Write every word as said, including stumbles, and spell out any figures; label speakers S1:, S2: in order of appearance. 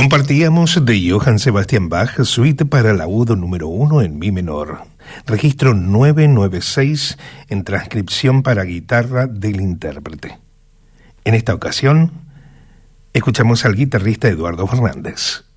S1: Compartíamos de Johann Sebastian Bach, suite para laudo número uno en mi menor, registro nueve nueve seis en transcripción para guitarra del intérprete. En esta ocasión, escuchamos al guitarrista Eduardo Fernández.